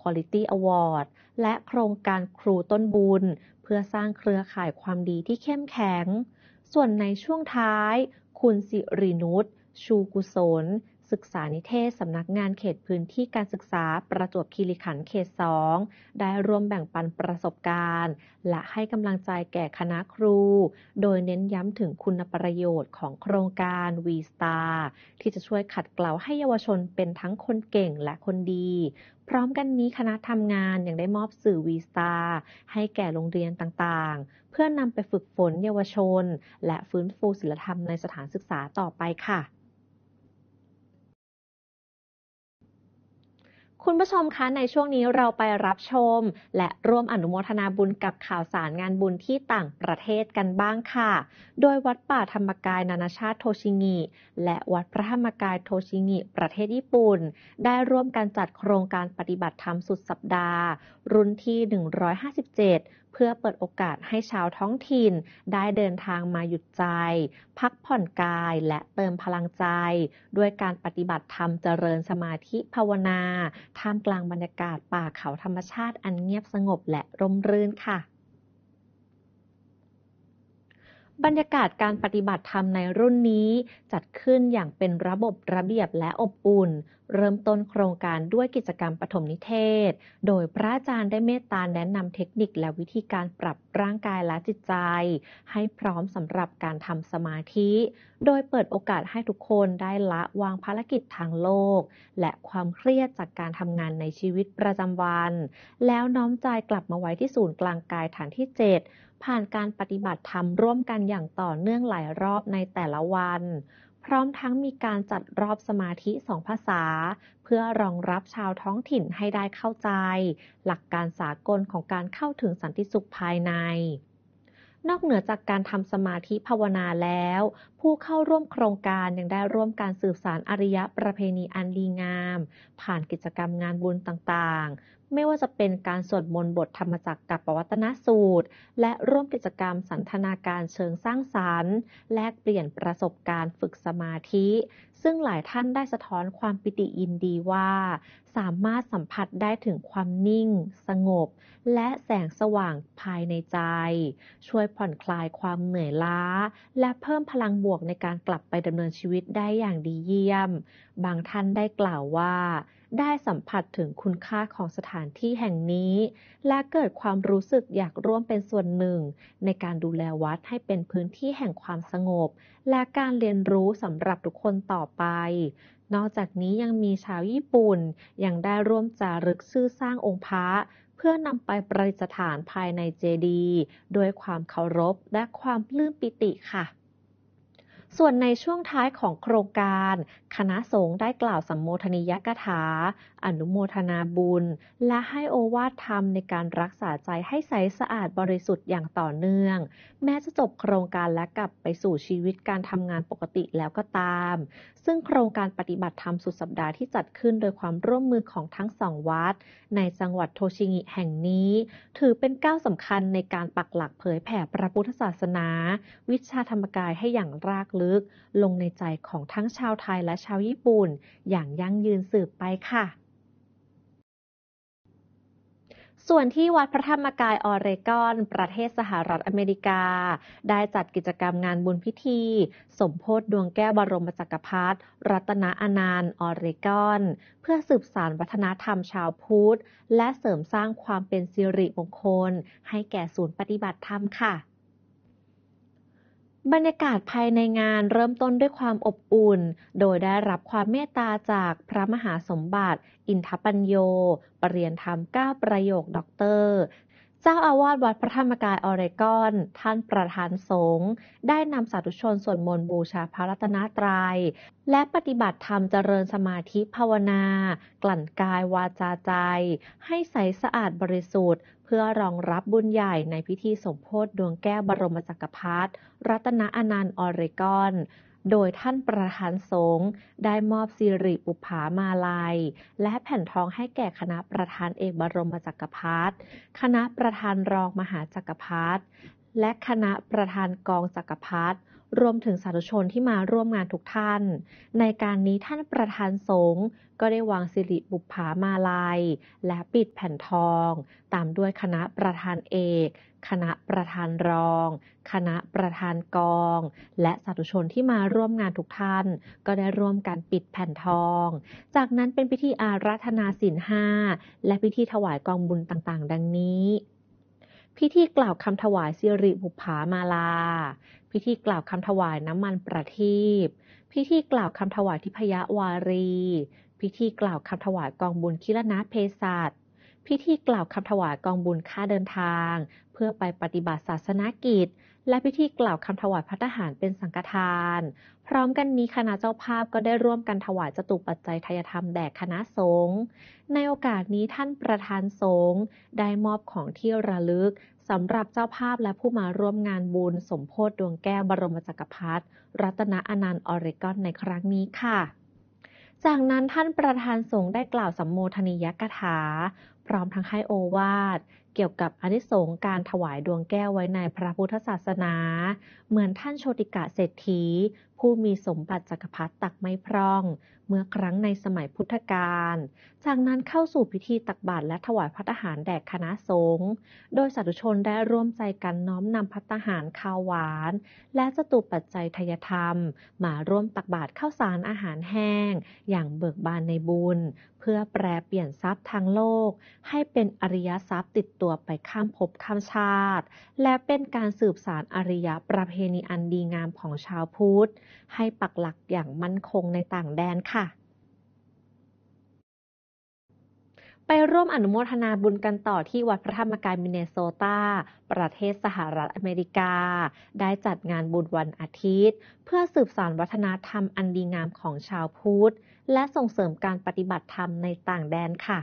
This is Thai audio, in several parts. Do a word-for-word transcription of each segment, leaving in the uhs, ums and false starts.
Quality Award และโครงการครูต้นบุญเพื่อสร้างเครือข่ายความดีที่เข้มแข็งส่วนในช่วงท้ายคุณสิรินุช ชูกุศลศึกษานิเทศสำนักงานเขตพื้นที่การศึกษาประจวบคีรีขันธ์เขตสองได้ร่วมแบ่งปันประสบการณ์และให้กำลังใจแก่คณะครูโดยเน้นย้ำถึงคุณประโยชน์ของโครงการ วี สตาร์ ที่จะช่วยขัดเกลาให้เยาวชนเป็นทั้งคนเก่งและคนดีพร้อมกันนี้คณะทำงานยังได้มอบสื่อ วี สตาร์ ให้แก่โรงเรียนต่างๆเพื่อนำไปฝึกฝนเยาวชนและฟื้นฟูศีลธรรมในสถานศึกษาต่อไปค่ะคุณผู้ชมคะในช่วงนี้เราไปรับชมและร่วมอนุโมทนาบุญกับข่าวสารงานบุญที่ต่างประเทศกันบ้างค่ะโดยวัดป่าธรรมกายนานาชาติโทชิงิและวัดพระธรรมกายโทชิงิประเทศญี่ปุ่นได้ร่วมกันจัดโครงการปฏิบัติธรรมสุดสัปดาห์รุ่นที่หนึ่งร้อยห้าสิบเจ็ดเพื่อเปิดโอกาสให้ชาวท้องถิ่นได้เดินทางมาหยุดใจพักผ่อนกายและเติมพลังใจด้วยการปฏิบัติธรรมเจริญสมาธิภาวนาท่ามกลางบรรยากาศป่าเขาธรรมชาติอันเงียบสงบและร่มรื่นค่ะบรรยากาศการปฏิบัติธรรมในรุ่นนี้จัดขึ้นอย่างเป็นระบบระเบียบและอบอุ่นเริ่มต้นโครงการด้วยกิจกรรมปฐมนิเทศโดยพระอาจารย์ได้เมตตาแนะนำเทคนิคและวิธีการปรับร่างกายและจิตใจให้พร้อมสำหรับการทำสมาธิโดยเปิดโอกาสให้ทุกคนได้ละวางภารกิจทางโลกและความเครียดจากการทำงานในชีวิตประจำวันแล้วน้อมใจกลับมาไว้ที่ศูนย์กลางกายฐานที่เจ็ดผ่านการปฏิบัติธรรมร่วมกันอย่างต่อเนื่องหลายรอบในแต่ละวันพร้อมทั้งมีการจัดรอบสมาธิสองภาษาเพื่อรองรับชาวท้องถิ่นให้ได้เข้าใจหลักการสากลของการเข้าถึงสันติสุขภายในนอกเหนือจากการทำสมาธิภาวนาแล้วผู้เข้าร่วมโครงการยังได้ร่วมการสืบสานอารยประเพณีอันดีงามผ่านกิจกรรมงานบุญต่างๆไม่ว่าจะเป็นการสวดมนต์บทธรรมจักรกับปวัตนสูตรและร่วมกิจกรรมสันทนาการเชิงสร้างสรรค์แลกเปลี่ยนประสบการณ์ฝึกสมาธิซึ่งหลายท่านได้สะท้อนความปิติยินดีว่าสามารถสัมผัสได้ถึงความนิ่งสงบและแสงสว่างภายในใจช่วยผ่อนคลายความเหนื่อยล้าและเพิ่มพลังบวกในการกลับไปดำเนินชีวิตได้อย่างดีเยี่ยมบางท่านได้กล่าวว่าได้สัมผัสถึงคุณค่าของสถานที่แห่งนี้และเกิดความรู้สึกอยากร่วมเป็นส่วนหนึ่งในการดูแลวัดให้เป็นพื้นที่แห่งความสงบและการเรียนรู้สำหรับทุกคนต่อไปนอกจากนี้ยังมีชาวญี่ปุ่นยังได้ร่วมจารึกชื่อสร้างองค์พระเพื่อนำไปประดิษฐานภายในเจดีย์ด้วยความเคารพและความปลื้มปิติค่ะส่วนในช่วงท้ายของโครงการคณะสงฆ์ได้กล่าวสัมโมทนียกถาอนุโมทนาบุญและให้โอวาทธรรมในการรักษาใจให้ใสสะอาดบริสุทธิ์อย่างต่อเนื่องแม้จะจบโครงการและกลับไปสู่ชีวิตการทำงานปกติแล้วก็ตามซึ่งโครงการปฏิบัติธรรมสุดสัปดาห์ที่จัดขึ้นโดยความร่วมมือของทั้งสองวัดในจังหวัดโทชิงิแห่งนี้ถือเป็นก้าวสำคัญในการปักหลักเผยแผ่พระพุทธศาสนาวิชาธรรมกายให้อย่างรากลึกลงในใจของทั้งชาวไทยและชาวญี่ปุ่นอย่างยั่งยืนสืบไปค่ะส่วนที่วัดพระธรรมกายออเรกอนประเทศสหรัฐอเมริกาได้จัดกิจกรรมงานบุญพิธีสมโภชดวงแก้วบรมจักรพรรดิรัตนอนันต์ออเรกอนเพื่อสืบสานวัฒนธรรมชาวพุทธและเสริมสร้างความเป็นสิริมงคลให้แก่ศูนย์ปฏิบัติธรรมค่ะบรรยากาศภายในงานเริ่มต้นด้วยความอบอุ่นโดยได้รับความเมตตาจากพระมหาสมบัติอินทปัญโยปรริยนธรรมเก้าประโยคด็อกเตอร์เจ้าอาวาสวัดพระธรรมกายออเรกอนท่านประธานสงฆ์ได้นำสาธุชนสวดมนต์บูชาพระรัตนตรัยและปฏิบัติธรรมเจริญสมาธิภาวนากลั่นกายวาจาใจให้ใสสะอาดบริสุทธิ์เพื่อรองรับบุญใหญ่ในพิธีสมโภชดวงแก้วบรมจักรพรรดิรัตนอนันต์ออเรกอนโดยท่านประธานสงฆ์ได้มอบสิริปุปผามาลัยและแผ่นทองให้แก่คณะประธานเอกบรมจักรพรรดิคณะประธานรองมหาจักรพรรดิและคณะประธานกองจักรพรรดิรวมถึงสาธุชนที่มาร่วมงานทุกท่านในการนี้ท่านประธานสงฆ์ก็ได้วางสิริบุปผามาลัยและปิดแผ่นทองตามด้วยคณะประธานเอกคณะประธานรองคณะประธานกองและสาธุชนที่มาร่วมงานทุกท่านก็ได้ร่วมกันปิดแผ่นทองจากนั้นเป็นพิธีอาราธนาศีลห้าและพิธีถวายกองบุญต่างๆดังนี้พิธีกล่าวคำถวายสิริบุปผามาลาพิธีกล่าวคำถวายน้ำมันประทีปพิธีกล่าวคำถวายทิพยวารีพิธีกล่าวคำถวายกองบุญคิรณเภสัชพิธีกล่าวคำถวายกองบุญค่าเดินทางเพื่อไปปฏิบัติศาสนกิจและพิธีกล่าวคำถวายภัตตาหารเป็นสังฆทานพร้อมกันนี้คณะเจ้าภาพก็ได้ร่วมกันถวายจตุปัจจัยทายธรรมแด่คณะสงฆ์ในโอกาสนี้ท่านประธานสงฆ์ได้มอบของที่ระลึกสำหรับเจ้าภาพและผู้มาร่วมงานบุญสมโภชดวงแก้วบรมจักรพรรดิรัตนอนันต์ออริกอนในครั้งนี้ค่ะจากนั้นท่านประธานสงฆ์ได้กล่าวสัมโมทนียกถาพร้อมทั้งให้โอวาทเกี่ยวกับอานิสงส์การถวายดวงแก้วไว้ในพระพุทธศาสนาเหมือนท่านโชติกะเศรษฐีผู้มีสมบัติจักรพรรดิตักไม่พร่องเมื่อครั้งในสมัยพุทธกาลจากนั้นเข้าสู่พิธีตักบาตรและถวายภัตตาหารแด่คณะสงฆ์โดยสาธุชนได้ร่วมใจกันน้อมนำภัตตาหารข้าวหวานและจตุปัจจัยทายธรรมมาร่วมตักบาตรข้าวสารอาหารแห้งอย่างเบิกบานในบุญเพื่อแปรเปลี่ยนทรัพย์ทางโลกให้เป็นอริยทรัพย์ติดตัวไปข้ามภพข้ามชาติและเป็นการสืบสานอริยประเพณีอันดีงามของชาวพุทธให้ปักหลักอย่างมั่นคงในต่างแดนค่ะไปร่วมอนุโมทนาบุญกันต่อที่วัดพระธรรมกายมินเนโซตาประเทศสหรัฐอเมริกาได้จัดงานบุญวันอาทิตย์เพื่อสืบสานวัฒนธรรมอันดีงามของชาวพุทธและส่งเสริมการปฏิบัติธรรมในต่างแดนค่ะ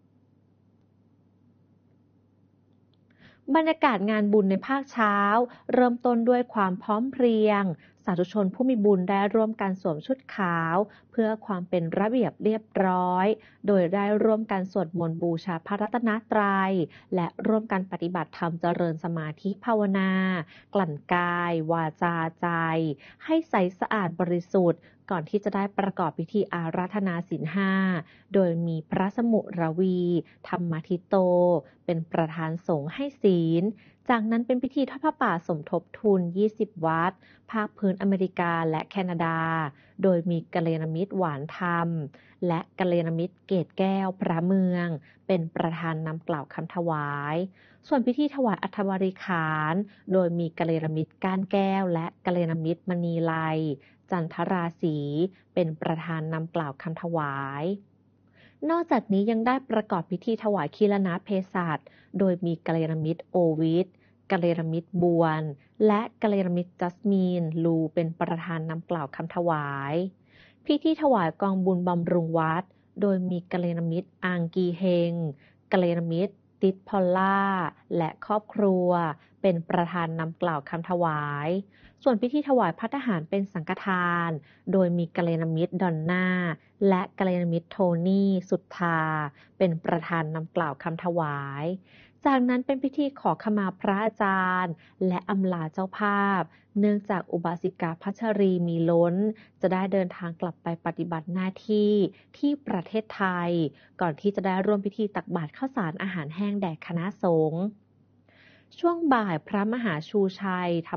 บรรยากาศงานบุญในภาคเช้าเริ่มต้นด้วยความพร้อมเพรียงสาธุชนผู้มีบุญได้ร่วมกันสวมชุดขาวเพื่อความเป็นระเบียบเรียบร้อยโดยได้ร่วมกันสวดมนต์บูชาพระรัตนตรัยและร่วมกันปฏิบัติธรรมเจริญสมาธิภาวนากลั่นกายวาจาใจให้ใสสะอาดบริสุทธิ์ก่อนที่จะได้ประกอบพิธีอาราธนาศีลห้าโดยมีพระสมุรวีธรรมทิโตเป็นประธานสงฆ์ให้ศีลจากนั้นเป็นพิธีทอดผ้าป่าสมทบทุนยี่สิบวัดภาคพื้นอเมริกาและแคนาดาโดยมีกัลยาณมิตรหวานธรรมและกัลยาณมิตรเกตแก้วพระเมืองเป็นประธานนำกล่าวคำถวายส่วนพิธีถวายอัฐบริขารโดยมีกัลยาณมิตรก้านแก้วและกัลยาณมิตรมณีไลจันทราศีเป็นประธานนำกล่าวคำถวายนอกจากนี้ยังได้ประกอบพิธีถวายคีรณเภสัชโดยมีกัลยาณมิตรโอวิทกัลยาณมิตรบวนและกัลยาณมิตรจัสมีนลูเป็นประธานนำกล่าวคำถวายพิธีถวายกองบุญบำรุงวัดโดยมีกัลยาณมิตรอังกีเฮงกัลยาณมิตรติดพอลล่าและครอบครัวเป็นประธานนำกล่าวคำถวายส่วนพิธีถวายภัตตาหารเป็นสังฆทานโดยมีกัลยาณมิตรดอนน่าและกัลยาณมิตรโทนี่สุทธาเป็นประธานนำกล่าวคำถวายจากนั้นเป็นพิธีขอขมาพระอาจารย์และอำลาเจ้าภาพเนื่องจากอุบาสิกาพัชรีมีล้นจะได้เดินทางกลับไปปฏิบัติหน้าที่ที่ประเทศไทยก่อนที่จะได้ร่วมพิธีตักบาตรข้าวสารอาหารแห้งแด่คณะสงฆ์ช่วงบ่ายพระมหาชูชัย